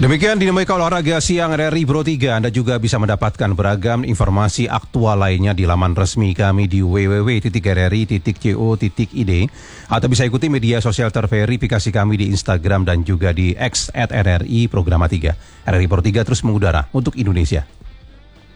Demikian Dinamika Olahraga Siang RRI Pro 3. Anda juga bisa mendapatkan beragam informasi aktual lainnya di laman resmi kami di www.rri.co.id atau bisa ikuti media sosial terverifikasi kami di Instagram dan juga di X @RRI Programa 3. RRI Pro 3 terus mengudara untuk Indonesia.